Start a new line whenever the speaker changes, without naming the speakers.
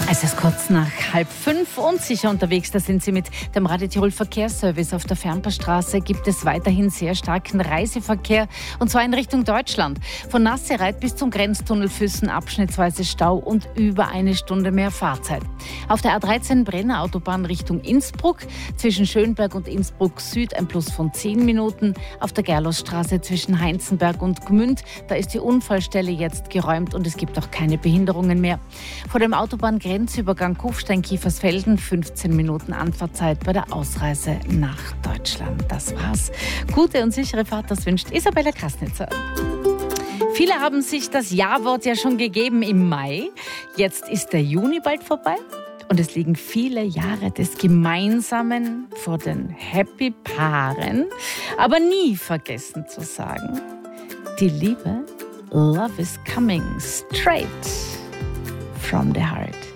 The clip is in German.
Es ist kurz nach 4:30 und sicher unterwegs. Da sind Sie mit dem Radio Tirol Verkehrsservice. Auf der Fernpassstraße gibt es weiterhin sehr starken Reiseverkehr und zwar in Richtung Deutschland. Von Nassereit bis zum Grenztunnel Füssen abschnittsweise Stau und über eine Stunde mehr Fahrzeit. Auf der A13 Brenner Autobahn Richtung Innsbruck zwischen Schönberg und Innsbruck Süd ein Plus von 10 Minuten. Auf der Gerlosstraße zwischen Heinzenberg und Gmünd, da ist die Unfallstelle jetzt geräumt und es gibt auch keine Behinderungen mehr. Vor dem Autobahngrenzübergang Kufstein-Kiefersfelden 15 Minuten Anfahrtzeit bei der Ausreise nach Deutschland. Das war's. Gute und sichere Fahrt, das wünscht Isabella Krasnitzer. Viele haben sich das Ja-Wort ja schon gegeben im Mai. Jetzt ist der Juni bald vorbei und es liegen viele Jahre des Gemeinsamen vor den Happy-Paaren. Aber nie vergessen zu sagen, die Liebe, love is coming straight from the heart.